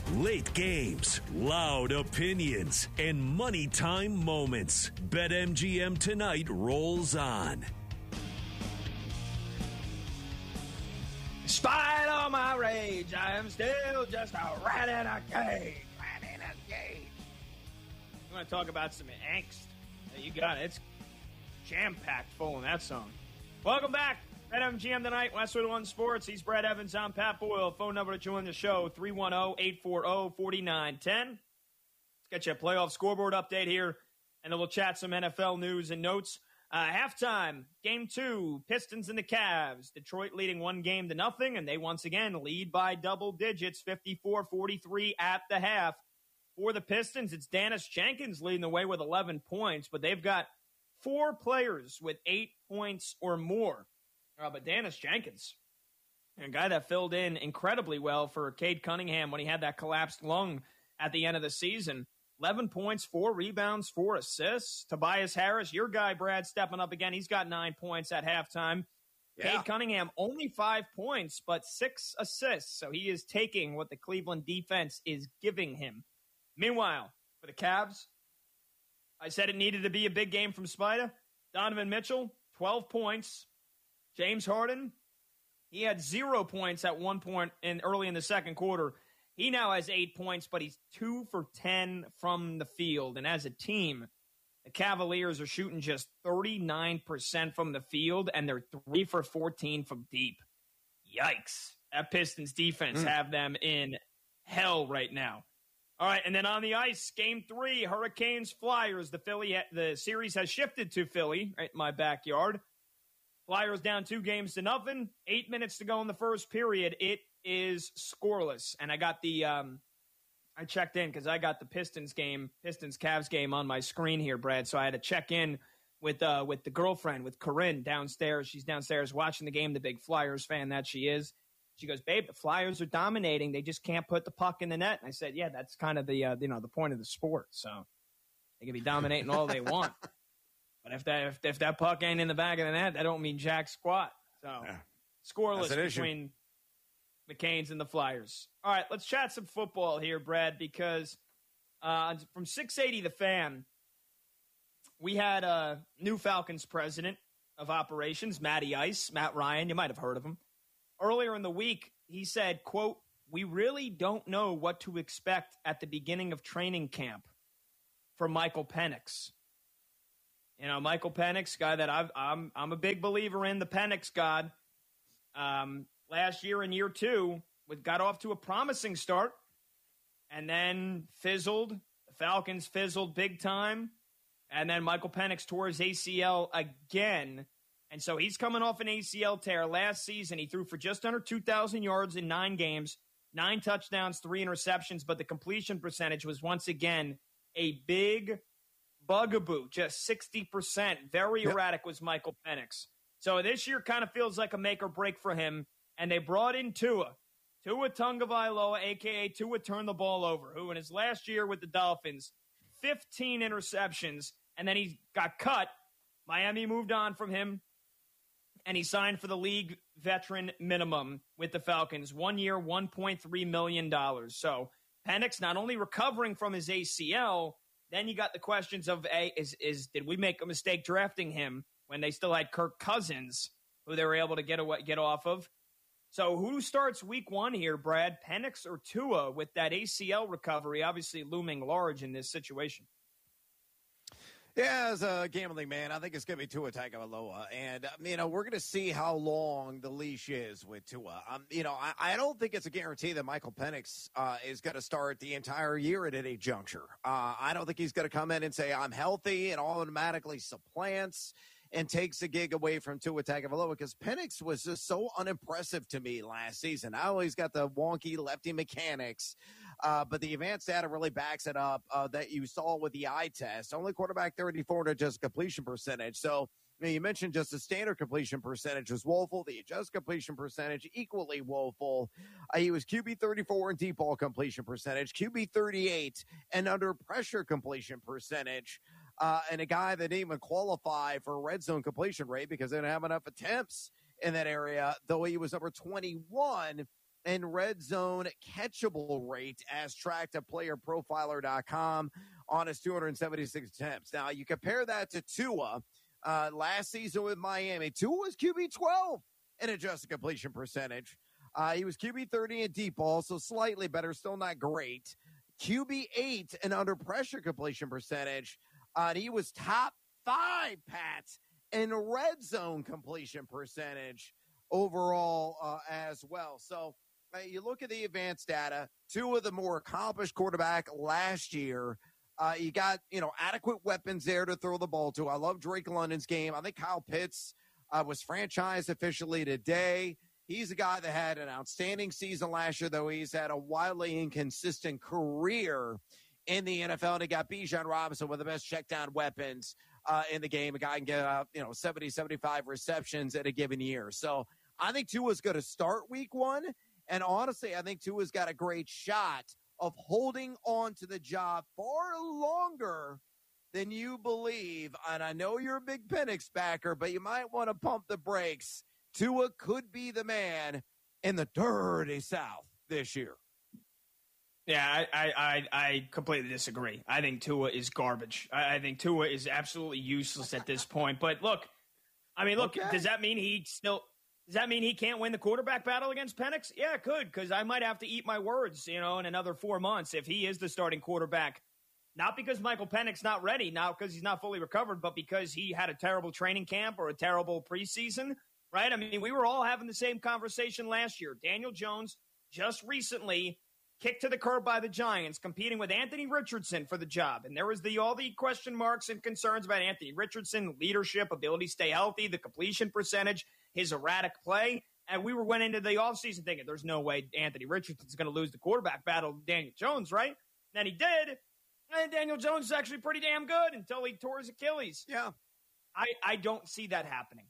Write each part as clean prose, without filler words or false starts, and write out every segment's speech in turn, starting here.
Late games, loud opinions, and money time moments. BetMGM tonight rolls on. Despite all my rage, I am still just a rat in a cage. You want to talk about some angst? You got it. It's jam-packed full in that song. Welcome back. BetMGM tonight, Westwood One Sports. He's Brad Evans. I'm Pat Boyle. Phone number to join the show, 310-840-4910. Let's get you a playoff scoreboard update here, and then we'll chat some NFL news and notes. Halftime, Game 2, Pistons and the Cavs. Detroit leading 1-0, and they once again lead by double digits, 54-43 at the half. For the Pistons, it's Dennis Jenkins leading the way with 11 points, but they've got 4 players with 8 points or more. But Dennis Jenkins, a guy that filled in incredibly well for Cade Cunningham when he had that collapsed lung at the end of the season. 11 points, 4 rebounds, 4 assists. Tobias Harris, your guy, Brad, stepping up again. He's got 9 points at halftime. Yeah. Cade Cunningham, only 5 points, but 6 assists. So he is taking what the Cleveland defense is giving him. Meanwhile, for the Cavs, I said it needed to be a big game from Spida. Donovan Mitchell, 12 points. James Harden, he had 0 points at one point early in the second quarter. He now has 8 points, but he's 2 for 10 from the field. And as a team, the Cavaliers are shooting just 39% from the field, and they're 3 for 14 from deep. Yikes. That Pistons defense have them in hell right now. All right, and then on the ice, Game 3, Hurricanes, Flyers. The series has shifted to Philly, right in my backyard. Flyers down 2-0. 8 minutes to go in the first period. It is scoreless. And I got I checked in because I got the Pistons-Cavs game on my screen here, Brad. So I had to check in with the girlfriend, with Corinne downstairs. She's downstairs watching the game, the big Flyers fan that she is. She goes, babe, the Flyers are dominating. They just can't put the puck in the net. And I said, yeah, that's kind of the point of the sport. So they can be dominating all they want. But if that puck ain't in the back of the net, that don't mean jack squat. So scoreless between the Canes and the Flyers. All right, let's chat some football here, Brad, because from 680 The Fan, we had a new Falcons president of operations, Matty Ice, Matt Ryan. You might have heard of him. Earlier in the week, he said, quote, "We really don't know what to expect at the beginning of training camp for Michael Penix." You know, Michael Penix, guy that I'm a big believer in, the Penix God. Last year in year 2, got off to a promising start and then fizzled. The Falcons fizzled big time. And then Michael Penix tore his ACL again. And so he's coming off an ACL tear. Last season, he threw for just under 2,000 yards in 9 games, 9 touchdowns, 3 interceptions, but the completion percentage was once again a big bugaboo, just 60%. Very erratic was Michael Penix. So this year kind of feels like a make or break for him. And they brought in Tua Tagovailoa, a.k.a. Tua Turn the Ball Over, who in his last year with the Dolphins, 15 interceptions, and then he got cut. Miami moved on from him, and he signed for the league veteran minimum with the Falcons. 1 year, $1.3 million. So Penix not only recovering from his ACL, then you got the questions of, did we make a mistake drafting him when they still had Kirk Cousins, who they were able to get off of? So who starts week 1 here, Brad? Penix or Tua with that ACL recovery obviously looming large in this situation? Yeah, as a gambling man, I think it's going to be Tua Tagovailoa. And, we're going to see how long the leash is with Tua. I don't think it's a guarantee that Michael Penix is going to start the entire year at any juncture. I don't think he's going to come in and say, I'm healthy, and automatically supplants and takes a gig away from Tua Tagovailoa, because Penix was just so unimpressive to me last season. I always got the wonky lefty mechanics, but the advanced data really backs it up that you saw with the eye test. Only quarterback 34 to just completion percentage. So you mentioned just the standard completion percentage was woeful. The adjusted completion percentage equally woeful. He was QB 34 in deep ball completion percentage, QB 38 and under pressure completion percentage. And a guy that didn't even qualify for a red zone completion rate because they didn't have enough attempts in that area, though he was number 21 and red zone catchable rate as tracked at playerprofiler.com on his 276 attempts. Now, you compare that to Tua last season with Miami. Tua was QB 12 in adjusted completion percentage. He was QB 30 in deep ball, so slightly better, still not great. QB 8 in under pressure completion percentage. He was top 5, Pat, in red zone completion percentage overall as well. So you look at the advanced data, two of the more accomplished quarterback last year. You got, adequate weapons there to throw the ball to. I love Drake London's game. I think Kyle Pitts was franchised officially today. He's a guy that had an outstanding season last year, though he's had a wildly inconsistent career in the NFL. And he got Bijan Robinson, one of the best check-down weapons in the game. A guy can get 70, 75 receptions in a given year. So I think Tua's going to start week 1. And honestly, I think Tua's got a great shot of holding on to the job far longer than you believe. And I know you're a big Penix backer, but you might want to pump the brakes. Tua could be the man in the dirty South this year. Yeah, I completely disagree. I think Tua is garbage. I think Tua is absolutely useless at this point. But look, okay. Does that mean he can't win the quarterback battle against Penix? Yeah, it could, because I might have to eat my words, in another 4 months if he is the starting quarterback. Not because Michael Penix not ready, not because he's not fully recovered, but because he had a terrible training camp or a terrible preseason, right? I mean, we were all having the same conversation last year. Daniel Jones just recently kicked to the curb by the Giants, competing with Anthony Richardson for the job. And there was all the question marks and concerns about Anthony Richardson, leadership, ability to stay healthy, the completion percentage, his erratic play. And we went into the offseason thinking there's no way Anthony Richardson's going to lose the quarterback battle to Daniel Jones, right? Then he did. And Daniel Jones is actually pretty damn good until he tore his Achilles. Yeah. I don't see that happening.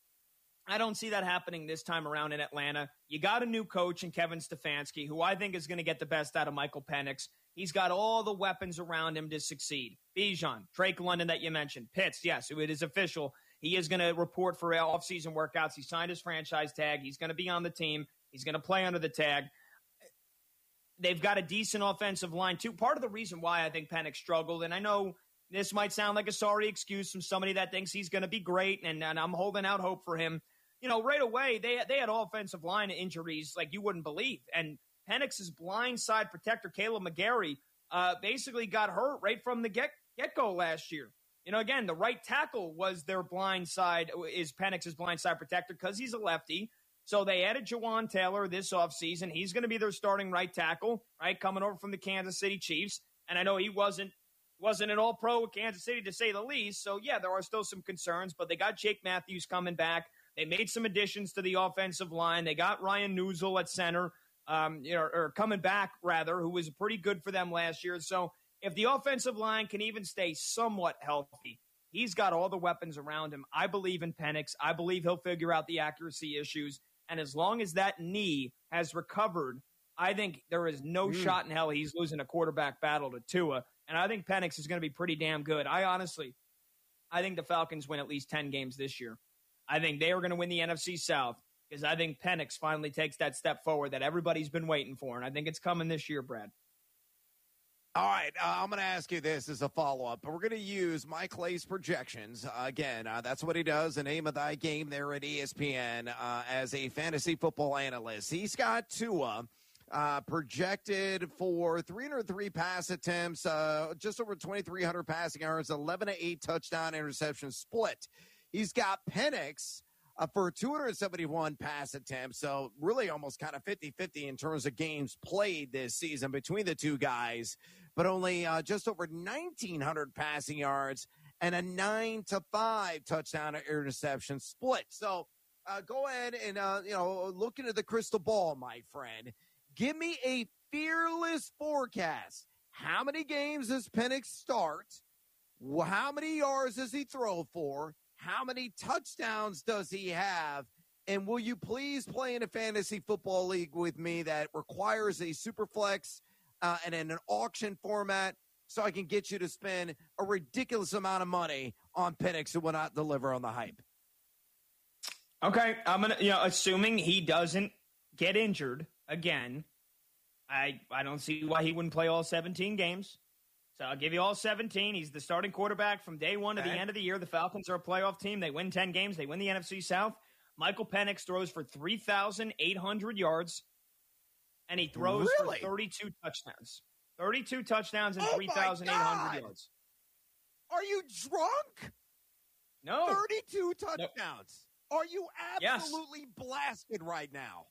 I don't see that happening this time around in Atlanta. You got a new coach in Kevin Stefanski, who I think is going to get the best out of Michael Penix. He's got all the weapons around him to succeed. Bijan, Drake London that you mentioned, Pitts, yes, it is official. He is going to report for off-season workouts. He signed his franchise tag. He's going to be on the team. He's going to play under the tag. They've got a decent offensive line, too. Part of the reason why I think Penix struggled, and I know this might sound like a sorry excuse from somebody that thinks he's going to be great, and I'm holding out hope for him. Right away, they had offensive line injuries like you wouldn't believe. And Penix's blindside protector, Caleb McGarry, basically got hurt right from the get-go last year. Again, the right tackle was their is Penix's blindside protector because he's a lefty. So they added Jawan Taylor this offseason. He's going to be their starting right tackle, right, coming over from the Kansas City Chiefs. And I know he wasn't an all-pro with Kansas City, to say the least. So, yeah, there are still some concerns. But they got Jake Matthews coming back. They made some additions to the offensive line. They got Ryan Newsel at center, or coming back, rather, who was pretty good for them last year. So if the offensive line can even stay somewhat healthy, he's got all the weapons around him. I believe in Penix. I believe he'll figure out the accuracy issues. And as long as that knee has recovered, I think there is no shot in hell he's losing a quarterback battle to Tua. And I think Penix is going to be pretty damn good. I think the Falcons win at least 10 games this year. I think they are going to win the NFC South because I think Penix finally takes that step forward that everybody's been waiting for. And I think it's coming this year, Brad. All right, I'm going to ask you this as a follow-up. We're going to use Mike Clay's projections. Again, that's what he does, the name of thy game there at ESPN as a fantasy football analyst. He's got Tua projected for 303 pass attempts, just over 2,300 passing yards, 11-8 touchdown interception split. He's got Penix for 271 pass attempts, so really almost kind of 50-50 in terms of games played this season between the two guys, but only just over 1,900 passing yards and a 9-5 touchdown interception split. So go ahead and, look into the crystal ball, my friend. Give me a fearless forecast. How many games does Penix start? How many yards does he throw for? How many touchdowns does he have? And will you please play in a fantasy football league with me that requires a super flex and in an auction format so I can get you to spend a ridiculous amount of money on Penix who will not deliver on the hype? Okay, I'm going to, assuming he doesn't get injured again, I don't see why he wouldn't play all 17 games. So I'll give you all 17. He's the starting quarterback from day one to the end of the year. The Falcons are a playoff team. They win 10 games. They win the NFC South. Michael Penix throws for 3,800 yards, and he throws for 32 touchdowns. 32 touchdowns and 3,800 yards. Are you drunk? No. 32 touchdowns. No. Are you absolutely Yes. blasted right now?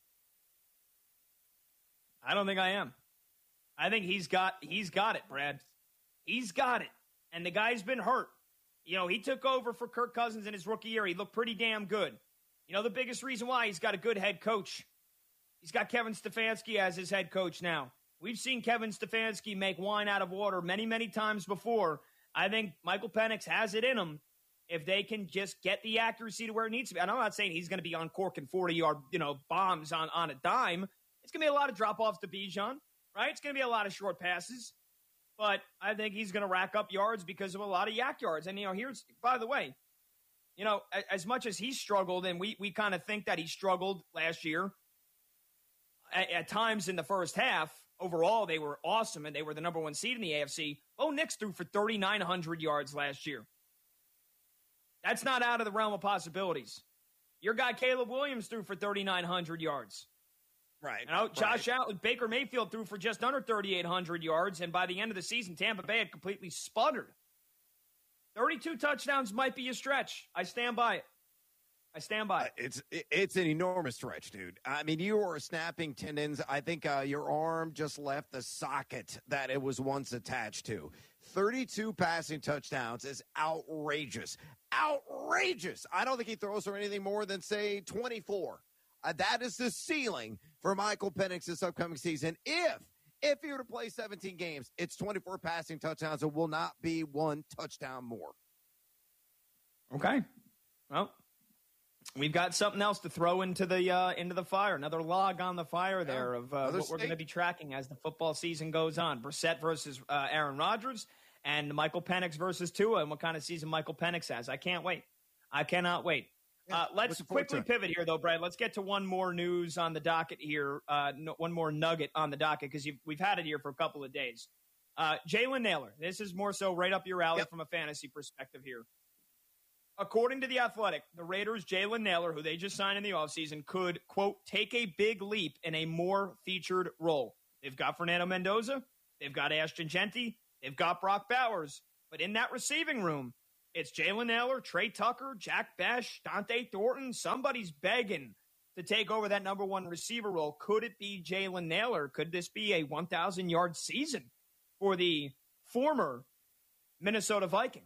I don't think I am. I think he's got it, Brad. He's got it. And the guy's been hurt. You know, he took over for Kirk Cousins in his rookie year. He looked pretty damn good. You know, the biggest reason why, he's got a good head coach. He's got Kevin Stefanski as his head coach now. We've seen Kevin Stefanski make wine out of water many, many times before. I think Michael Penix has it in him if they can just get the accuracy to where it needs to be. And I'm not saying he's going to be uncorking 40-yard, bombs on a dime. It's going to be a lot of drop-offs to Bijan, right? It's going to be a lot of short passes. But I think he's going to rack up yards because of a lot of yak yards. And, here's, by the way, as much as he struggled, and we kind of think that he struggled last year, at times in the first half, overall, they were awesome, and they were the number one seed in the AFC. Bo Nix threw for 3,900 yards last year. That's not out of the realm of possibilities. Your guy, Caleb Williams, threw for 3,900 yards. Right. Josh Allen, Baker Mayfield threw for just under 3,800 yards, and by the end of the season, Tampa Bay had completely sputtered. 32 touchdowns might be a stretch. I stand by it. It's an enormous stretch, dude. I mean, you are snapping tendons. I think your arm just left the socket that it was once attached to. 32 passing touchdowns is outrageous. Outrageous. I don't think he throws for anything more than, say, 24. That is the ceiling for Michael Penix this upcoming season. If he were to play 17 games, it's 24 passing touchdowns. It will not be one touchdown more. Okay. Well, we've got something else to throw into the fire. Another log on the fire there of what we're going to be tracking as the football season goes on. Brissett versus Aaron Rodgers, and Michael Penix versus Tua, and what kind of season Michael Penix has. I can't wait. I cannot wait. Let's quickly pivot here, though, Brad. Let's get to one more news on the docket here, one more nugget on the docket, because we've had it here for a couple of days. Jalen Nailor, this is more so right up your alley from a fantasy perspective here. According to The Athletic, the Raiders' Jalen Nailor, who they just signed in the offseason, could, quote, take a big leap in a more featured role. They've got Fernando Mendoza. They've got Ashton Genty. They've got Brock Bowers. But in that receiving room, it's Jalen Nailor, Trey Tucker, Jack Besh, Dante Thornton. Somebody's begging to take over that number one receiver role. Could it be Jalen Nailor? Could this be a 1,000-yard season for the former Minnesota Viking?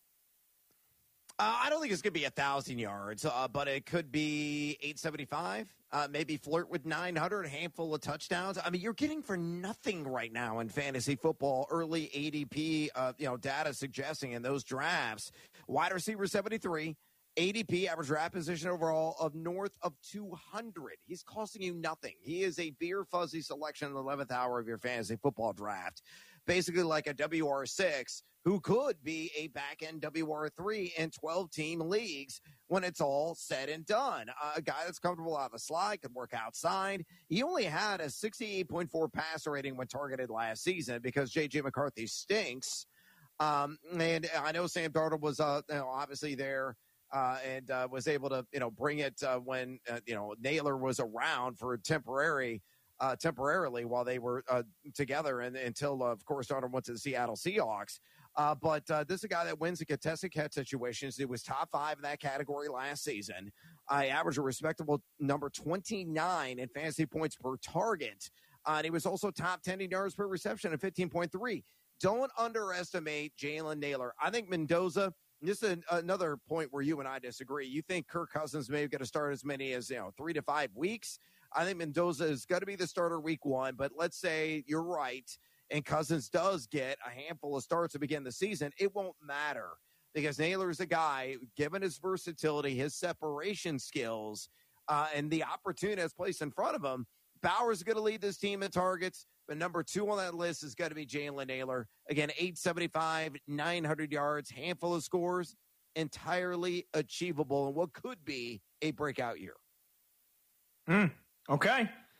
I don't think it's going to be 1,000 yards, but it could be 875, maybe flirt with 900, a handful of touchdowns. I mean, you're getting for nothing right now in fantasy football. Early ADP, data suggesting in those drafts, wide receiver 73, ADP, average draft position overall of north of 200. He's costing you nothing. He is a beer fuzzy selection in the 11th hour of your fantasy football draft. Basically like a WR6 who could be a back-end WR3 in 12-team leagues when it's all said and done. A guy that's comfortable out of the slide, could work outside. He only had a 68.4 passer rating when targeted last season because J.J. McCarthy stinks. And I know Sam Darnold was obviously there and was able to bring it when Nailor was around for temporarily while they were together and until, of course, Darnold went to the Seattle Seahawks. But this is a guy that wins in contested catch situations. He was top 5 in that category last season. I averaged a respectable number 29 in fantasy points per target. And he was also top 10 in yards per reception at 15.3. Don't underestimate Jalen Nailor. I think Mendoza, this is another point where you and I disagree. You think Kirk Cousins may get to start as many as 3 to 5 weeks. I think Mendoza is going to be the starter week 1, but let's say you're right and Cousins does get a handful of starts to begin the season. It won't matter because Nailor is a guy, given his versatility, his separation skills, and the opportunity that's placed in front of him. Bowers is going to lead this team in targets, but number 2 on that list is going to be Jalen Nailor. Again, 875, 900 yards, handful of scores, entirely achievable in what could be a breakout year. Okay.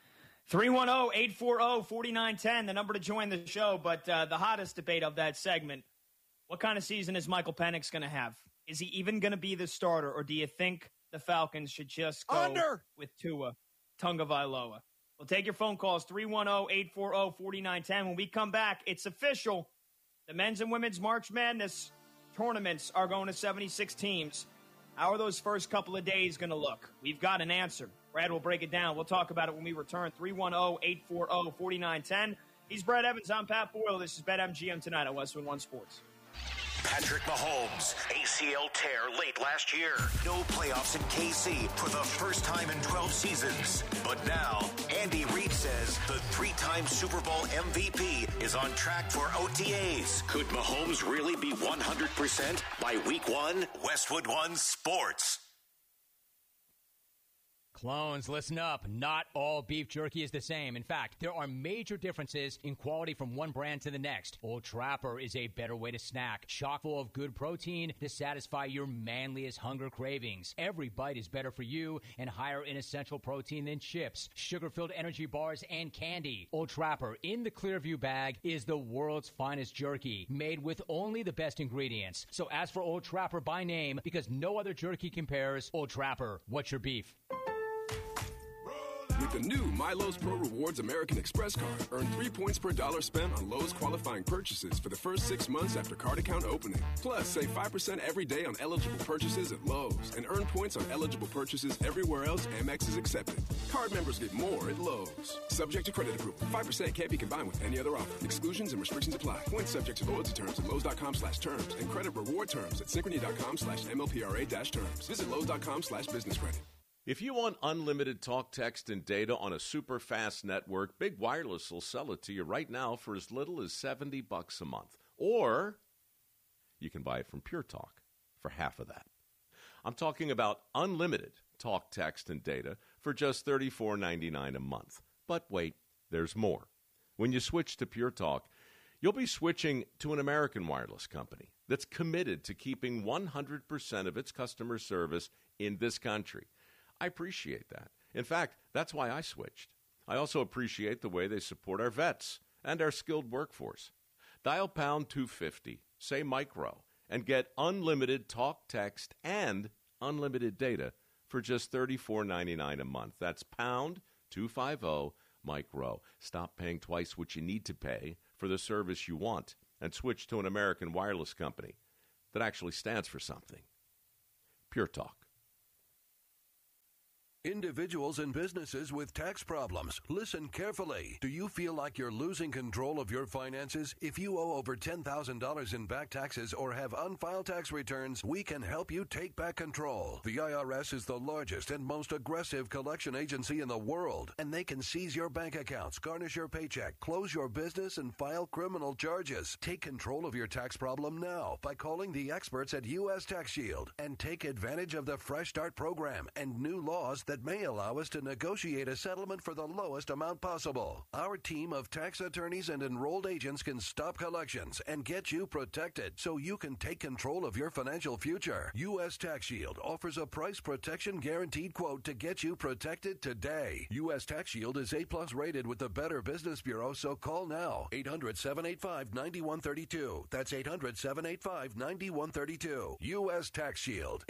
310-840-4910, the number to join the show. But the hottest debate of that segment, what kind of season is Michael Penix going to have? Is he even going to be the starter, or do you think the Falcons should just go with Tua Tagovailoa? We'll take your phone calls, 310-840-4910. When we come back, it's official. The men's and women's March Madness tournaments are going to 76 teams. How are those first couple of days going to look? We've got an answer. Brad will break it down. We'll talk about it when we return. 310-840-4910. He's Brad Evans. I'm Pat Boyle. This is BetMGM tonight on Westwood One Sports. Patrick Mahomes, ACL tear late last year. No playoffs in KC for the first time in 12 seasons. But now, Andy Reid says the three-time Super Bowl MVP is on track for OTAs. Could Mahomes really be 100% by week one? Westwood One Sports. Clones, listen up. Not all beef jerky is the same. In fact, there are major differences in quality from one brand to the next. Old Trapper is a better way to snack, chock full of good protein to satisfy your manliest hunger cravings. Every bite is better for you and higher in essential protein than chips, sugar-filled energy bars, and candy. Old Trapper in the Clearview bag is the world's finest jerky, made with only the best ingredients. So ask for Old Trapper by name because no other jerky compares. Old Trapper, what's your beef? With the new MyLowe's Pro Rewards American Express card, earn 3 points per dollar spent on Lowe's qualifying purchases for the first 6 months after card account opening. Plus, save 5% every day on eligible purchases at Lowe's and earn points on eligible purchases everywhere else Amex is accepted. Card members get more at Lowe's. Subject to credit approval. 5% can't be combined with any other offer. Exclusions and restrictions apply. Points subject to loyalty terms at Lowe's.com/terms and credit reward terms at Synchrony.com/MLPRA-terms. Visit Lowe's.com/business credit. If you want unlimited talk, text, and data on a super fast network, Big Wireless will sell it to you right now for as little as $70 a month. Or you can buy it from Pure Talk for half of that. I'm talking about unlimited talk, text, and data for just $34.99 a month. But wait, there's more. When you switch to Pure Talk, you'll be switching to an American wireless company that's committed to keeping 100% of its customer service in this country. I appreciate that. In fact, that's why I switched. I also appreciate the way they support our vets and our skilled workforce. Dial pound 250, say micro, and get unlimited talk, text, and unlimited data for just $34.99 a month. That's pound 250 micro. Stop paying twice what you need to pay for the service you want and switch to an American wireless company that actually stands for something. Pure Talk. Individuals and businesses with tax problems, listen carefully. Do you feel like you're losing control of your finances? If you owe over $10,000 in back taxes or have unfiled tax returns, we can help you take back control. The IRS is the largest and most aggressive collection agency in the world, and they can seize your bank accounts, garnish your paycheck, close your business, and file criminal charges. Take control of your tax problem now by calling the experts at U.S. Tax Shield and take advantage of the Fresh Start program and new laws that may allow us to negotiate a settlement for the lowest amount possible. Our team of tax attorneys and enrolled agents can stop collections and get you protected so you can take control of your financial future. U.S. Tax Shield offers a price protection guaranteed quote to get you protected today. U.S. Tax Shield is A+ rated with the Better Business Bureau, so call now. 800-785-9132. That's 800-785-9132. U.S. Tax Shield.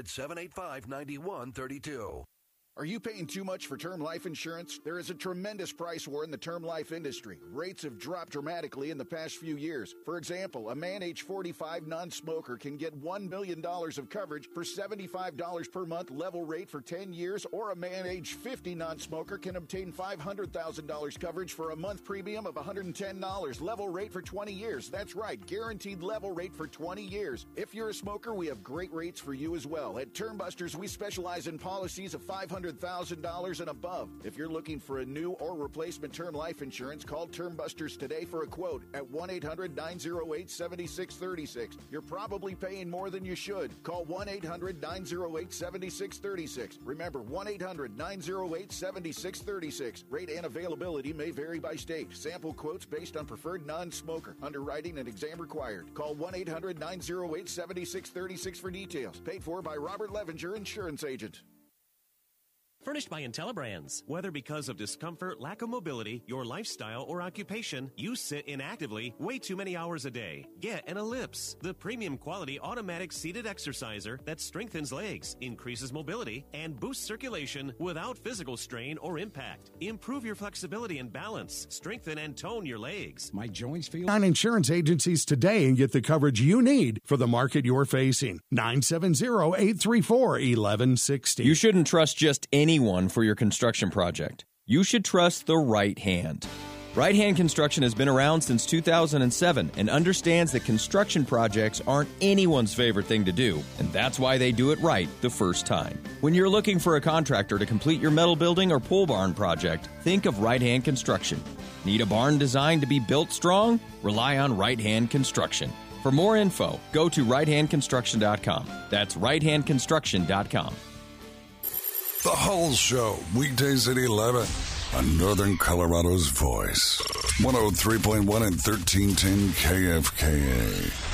800-785-9132. Are you paying too much for term life insurance? There is a tremendous price war in the term life industry. Rates have dropped dramatically in the past few years. For example, a man age 45 non-smoker can get $1 million of coverage for $75 per month level rate for 10 years, or a man age 50 non-smoker can obtain $500,000 coverage for a month premium of $110 level rate for 20 years. That's right, guaranteed level rate for 20 years. If you're a smoker, we have great rates for you as well. At Term Busters, we specialize in policies of $500,000 and above. If you're looking for a new or replacement term life insurance, call Term Busters today for a quote at 1-800-908-7636. You're probably paying more than you should. Call 1-800-908-7636. Remember, 1-800-908-7636. Rate and availability may vary by state. Sample quotes based on preferred non-smoker. Underwriting and exam required. Call 1-800-908-7636 for details. Paid for by Robert Levenger, Insurance Agent. Furnished by IntelliBrands. Whether because of discomfort, lack of mobility, your lifestyle, or occupation, you sit inactively way too many hours a day. Get an Ellipse, the premium quality automatic seated exerciser that strengthens legs, increases mobility, and boosts circulation without physical strain or impact. Improve your flexibility and balance. Strengthen and tone your legs. My joints feel... 9 insurance agencies today and get the coverage you need for the market you're facing. 970-834-1160. You shouldn't trust just anyone for your construction project. You should trust the Right Hand. Right Hand Construction has been around since 2007 and understands that construction projects aren't anyone's favorite thing to do, and that's why they do it right the first time. When you're looking for a contractor to complete your metal building or pole barn project, think of Right Hand Construction. Need a barn designed to be built strong? Rely on Right Hand Construction. For more info, go to righthandconstruction.com. That's righthandconstruction.com. The Hull Show, weekdays at 11 on Northern Colorado's Voice. 103.1 and 1310 KFKA.